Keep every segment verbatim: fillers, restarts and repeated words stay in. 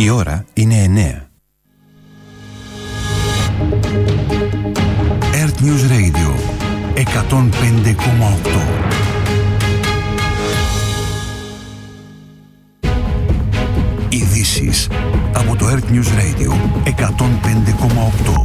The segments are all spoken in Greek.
Η ώρα είναι εννέα. Earth News Radio εκατόν πέντε κόμμα οκτώ. Ειδήσεις από το Earth News Radio εκατόν πέντε κόμμα οκτώ.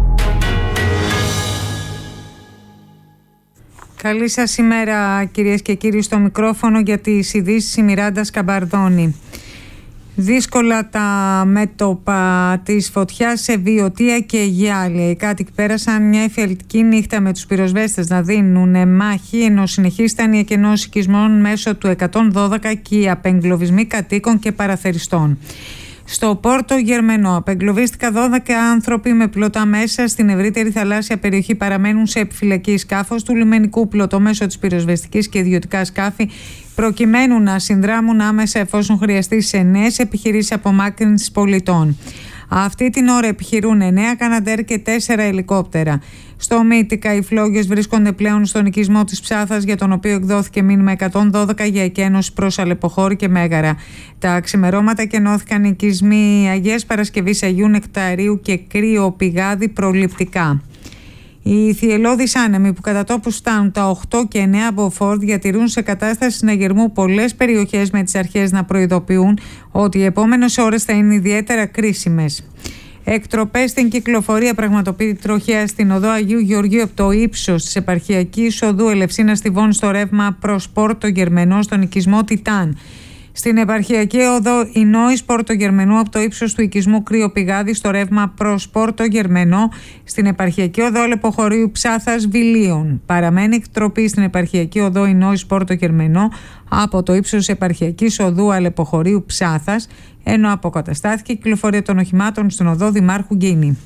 Καλή σας ημέρα, κυρίες και κύριοι, στο μικρόφωνο για τις ειδήσεις η Μιράντα Σκαμπαρδόνη. Δύσκολα τα μέτωπα της φωτιάς σε Βιωτία και Αιγιάλια. Οι κάτοικοι πέρασαν μια εφιαλτική νύχτα με τους πυροσβέστες να δίνουν μάχη, ενώ συνεχίσταν οι εκενώσεις οικισμών μέσω του εκατόν δώδεκα και οι απεγκλωβισμοί κατοίκων και παραθεριστών. Στο Πόρτο Γερμενό απεγκλωβίστηκαν δώδεκα άνθρωποι με πλωτά μέσα. Στην ευρύτερη θαλάσσια περιοχή παραμένουν σε επιφυλακή σκάφος του λιμενικού πλωτό μέσω της πυροσβεστικής και ιδιωτικά σκάφη, προκειμένου να συνδράμουν άμεσα εφόσον χρειαστεί σε νέες επιχειρήσεις απομάκρυνσης πολιτών. Αυτή την ώρα επιχειρούν εννέα Καναντέρ και τέσσερα ελικόπτερα. Στο Μύτικα οι φλόγες βρίσκονται πλέον στον οικισμό της Ψάθας, για τον οποίο εκδόθηκε μήνυμα εκατόν δώδεκα για εκένωση προς Αλεποχώρη και Μέγαρα. Τα ξημερώματα κενώθηκαν οι οικισμοί Αγίας Παρασκευής, Αγίου Νεκταρίου και Κρύο Πηγάδι προληπτικά. Οι θυελλώδεις άνεμοι που κατά τόπους φτάνουν τα οκτώ και εννέα μποφόρ διατηρούν σε κατάσταση συναγερμού πολλές περιοχές, με τις αρχές να προειδοποιούν ότι οι επόμενες ώρες θα είναι ιδιαίτερα κρίσιμες. Εκτροπές στην κυκλοφορία πραγματοποιεί τροχέα στην οδό Αγίου Γεωργίου από το ύψος της επαρχιακής οδού Ελευσίνα Στιβών στο ρεύμα προς Πόρτο Γερμενό στον οικισμό Τιτάν. Στην επαρχιακή οδό Ινόης Πόρτο Γερμενού από το ύψος του οικισμού Κρύο Πηγάδι στο ρεύμα προς Πόρτο Γερμενό. Στην επαρχιακή οδό Αλεποχωρίου Ψάθας Βιλίων. Παραμένει εκτροπή στην επαρχιακή οδό Ινόης Πόρτο Γερμενό από το ύψος της επαρχιακής οδού Αλεποχωρίου Ψάθας, ενώ αποκαταστάθηκε η κυκλοφορία των οχημάτων στην οδό Δημάρχου Γκίνη.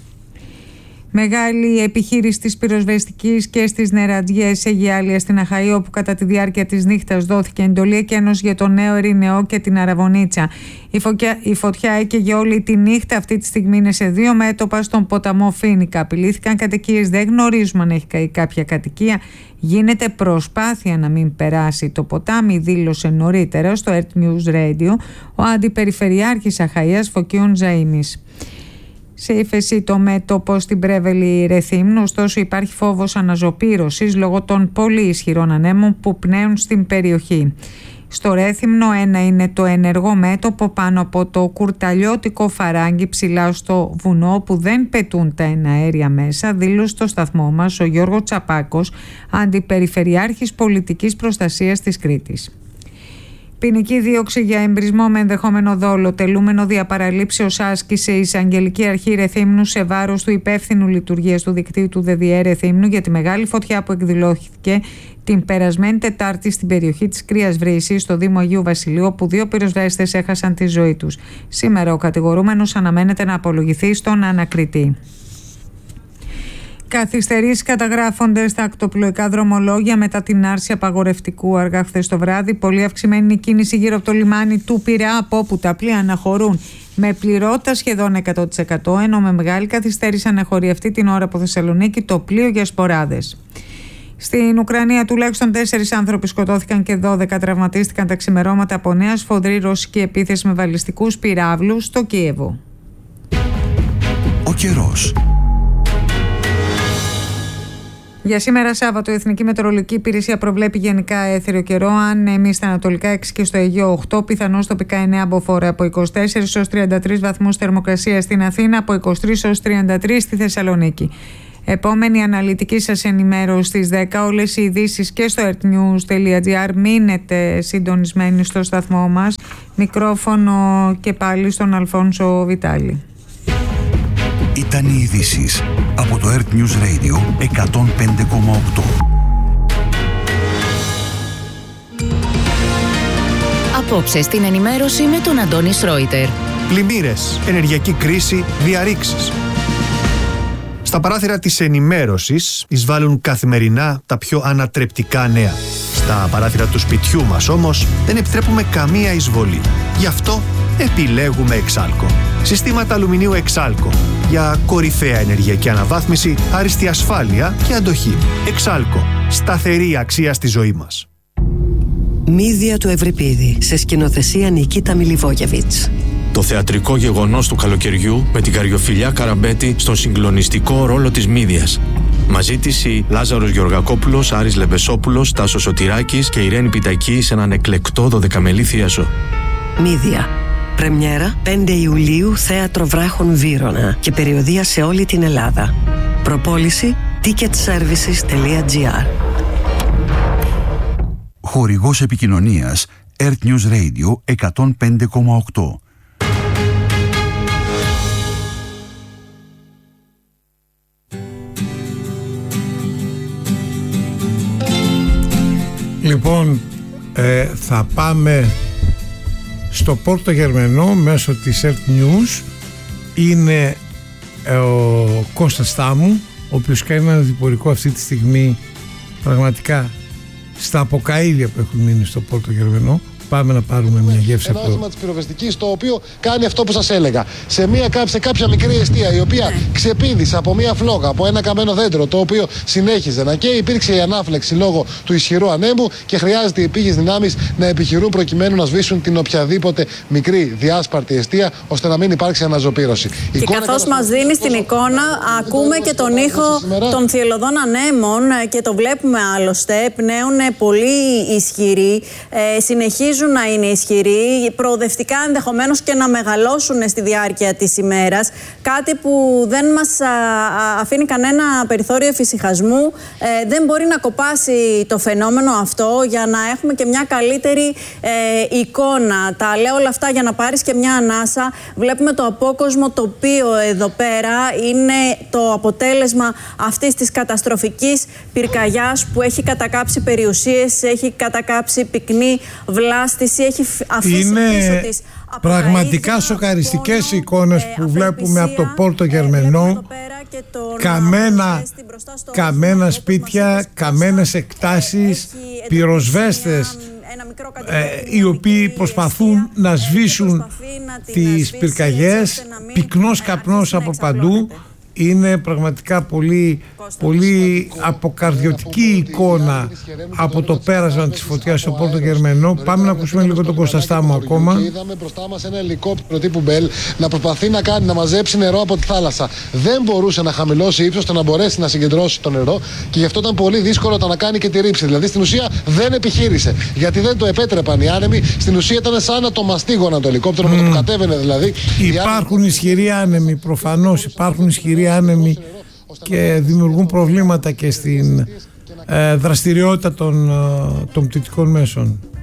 Μεγάλη επιχείρηση της πυροσβεστικής και στις νεραντιές Αιγιάλια στην Αχαΐ, όπου κατά τη διάρκεια της νύχτας δόθηκε εντολή εκένωση για το Νέο Ερηνεό και την Αραβωνίτσα. Η φωτιά, η φωτιά έκαιγε όλη τη νύχτα. Αυτή τη στιγμή είναι σε δύο μέτωπα στον ποταμό Φίνικα. Απειλήθηκαν κατοικίες, δεν γνωρίζουμε αν έχει καεί κάποια κατοικία. Γίνεται προσπάθεια να μην περάσει το ποτάμι, δήλωσε νωρίτερα στο Earth News Radio ο Αντιπεριφερειάρχης Αχαΐας Φωκίων Ζαΐμης. Σε ύφεση το μέτωπο στην Πρέβελη Ρεθύμνου, ωστόσο υπάρχει φόβος αναζωπήρωσης λόγω των πολύ ισχυρών ανέμων που πνέουν στην περιοχή. Στο Ρέθυμνο ένα είναι το ενεργό μέτωπο πάνω από το κουρταλιώτικο Φαράγγι ψηλά στο βουνό, που δεν πετούν τα εναέρια μέσα, δήλωσε στο σταθμό μας ο Γιώργος Τσαπάκος, Αντιπεριφερειάρχης Πολιτικής Προστασίας της Κρήτης. Ποινική δίωξη για εμπρισμό με ενδεχόμενο δόλο, τελούμενο διαπαραλήψεως, άσκησε η Εισαγγελική Αρχή Ρεθύμνου σε βάρος του υπεύθυνου λειτουργίας του δικτύου του ΔΔΕ Ρεθύμνου για τη μεγάλη φωτιά που εκδηλώθηκε την περασμένη Τετάρτη στην περιοχή της Κρύας Βρύσης, στο Δήμο Αγίου Βασιλείου, όπου δύο πυροσβέστες έχασαν τη ζωή τους. Σήμερα ο κατηγορούμενος αναμένεται να απολογηθεί στον ανακριτή. Καθυστερήσεις καταγράφονται στα ακτοπλοϊκά δρομολόγια μετά την άρση απαγορευτικού αργά χθες το βράδυ. Πολύ αυξημένη η κίνηση γύρω από το λιμάνι του Πειραιά, από όπου τα πλοία αναχωρούν με πληρότητα σχεδόν εκατό τοις εκατό, ενώ με μεγάλη καθυστέρηση αναχωρεί αυτή την ώρα από Θεσσαλονίκη το πλοίο για σποράδες. Στην Ουκρανία τουλάχιστον τέσσερις άνθρωποι σκοτώθηκαν και δώδεκα τραυματίστηκαν τα ξημερώματα από νέα σφοδρή ρωσική επίθεση με βαλιστικούς πυράβλους στο Κίεβο. Ο καιρός. Για σήμερα Σάββατο η Εθνική Μετεωρολογική Υπηρεσία προβλέπει γενικά έθεριο καιρό. Αν εμείς στα ανατολικά έξι και στο Αιγαίο οκτώ, πιθανώς τοπικά εννέα μποφόρ, από είκοσι τέσσερις έως τριάντα τρεις βαθμούς θερμοκρασία στην Αθήνα, από είκοσι τρεις έως τριάντα τρεις στη Θεσσαλονίκη. Επόμενη αναλυτική σας ενημέρωση στις δέκα. Όλες οι ειδήσεις και στο earthnews.gr. Μείνετε συντονισμένοι στο σταθμό μας. Μικρόφωνο και πάλι στον Αλφόνσο Βιτάλη. Ήταν οι ειδήσεις από το Earth News Radio εκατόν πέντε κόμμα οκτώ. Απόψε στην ενημέρωση με τον Αντώνη Σρόιτερ. Πλημμύρες, ενεργειακή κρίση, διαρρήξεις. Στα παράθυρα της ενημέρωσης εισβάλλουν καθημερινά τα πιο ανατρεπτικά νέα. Στα παράθυρα του σπιτιού μας όμως δεν επιτρέπουμε καμία εισβολή. Γι' αυτό επιλέγουμε Εξάλκο. Συστήματα αλουμινίου Εξάλκο για κορυφαία ενεργειακή αναβάθμιση, άριστη ασφάλεια και αντοχή. Εξάλκο. Σταθερή αξία στη ζωή μας. Μύδια του Ευρυπίδη, σε σκηνοθεσία Νικίτα Μιλιβόγεβιτς. το θεατρικό γεγονός του καλοκαιριού με την Καριοφιλιά Καραμπέτη στον συγκλονιστικό ρόλο της Μύδιας. Μαζί της οι Λάζαρος Γεωργακόπουλος, Άρης Λεμπεσόπουλος, Τάσος Σωτηράκης και Ιρένη Πιτακή σε έναν εκλεκτό δωδεκαμελή θίασο. Μύδια. Πρεμιέρα πέντε Ιουλίου, Θέατρο Βράχων Βύρωνα και περιοδεία σε όλη την Ελλάδα. Προπόληση ticket services τελεία gr. Χορηγός επικοινωνίας Earth News Radio εκατόν πέντε κόμμα οκτώ. Λοιπόν, ε, θα πάμε στο Πόρτο Γερμενό μέσω της Earth News. Είναι ε, ο Κώστας Τάμου, ο οποίος κάνει ένα διπορικό αυτή τη στιγμή πραγματικά στα αποκαΐδια που έχουν μείνει στο Πόρτο Γερμενό. Πάμε να πάρουμε μια γεύση από το ένα της πυροσβεστικής, το οποίο κάνει αυτό που σας έλεγα. Σε, μια, σε κάποια μικρή εστία, η οποία ξεπήδησε από μια φλόγα, από ένα καμένο δέντρο, το οποίο συνέχιζε να καίει. Υπήρξε η ανάφλεξη λόγω του ισχυρού ανέμου και χρειάζεται οι επίγειες δυνάμεις να επιχειρούν προκειμένου να σβήσουν την οποιαδήποτε μικρή διάσπαρτη εστία, ώστε να μην υπάρξει αναζωπήρωση. Και καθώς μας δίνει στην εικόνα, ακούμε και τον ήχο των θυελλωδών ανέμων και το βλέπουμε άλλωστε. Πνέουν πολύ ισχυροί, ε, συνεχίζουν να είναι ισχυροί, προοδευτικά ενδεχομένως και να μεγαλώσουν στη διάρκεια της ημέρας. Κάτι που δεν μας α, α, αφήνει κανένα περιθώριο εφησυχασμού. Ε, δεν μπορεί να κοπάσει το φαινόμενο αυτό για να έχουμε και μια καλύτερη ε, εικόνα. Τα λέω όλα αυτά για να πάρεις και μια ανάσα. Βλέπουμε το απόκοσμο τοπίο εδώ πέρα. Είναι το αποτέλεσμα αυτής της καταστροφικής πυρκαγιάς που έχει κατακάψει περιουσίες, έχει κατακάψει πυκνή βλάστηση. Έχει αφήσει είναι πίσω της πραγματικά σοκαριστικές εικόνες που βλέπουμε από το Πόρτο Γερμενό. Καμένα, καμένα σπίτια, καμένες εκτάσεις, πυροσβέστες ε, οι οποίοι προσπαθούν να σβήσουν τις πυρκαγιές, πυκνός καπνός από παντού. Είναι πραγματικά πολύ, πολύ αποκαρδιωτική εικόνα από το πέρασμα της φωτιάς στο Πόρτο Γερμενό. Πάμε να ακούσουμε λίγο τον Κωνσταντά μου ακόμα. Είδαμε μπροστά μας ένα ελικόπτερο τύπου Μπέλ να προσπαθεί να, κάνει, να μαζέψει νερό από τη θάλασσα. Δεν μπορούσε να χαμηλώσει ύψος ώστε να μπορέσει να συγκεντρώσει το νερό και γι' αυτό ήταν πολύ δύσκολο να κάνει και τη ρήψη. Δηλαδή στην ουσία δεν επιχείρησε. Γιατί δεν το επέτρεπαν οι άνεμοι. Στην ουσία ήταν σαν να το μαστίγωναν το ελικόπτερο mm. με το που κατέβαινε δηλαδή. Υπάρχουν ισχυροί άνεμοι, προφανώς υπάρχουν ισχυροί άνεμοι και δημιουργούν προβλήματα και στην ε, δραστηριότητα των, ε, των πτυτικών μέσων.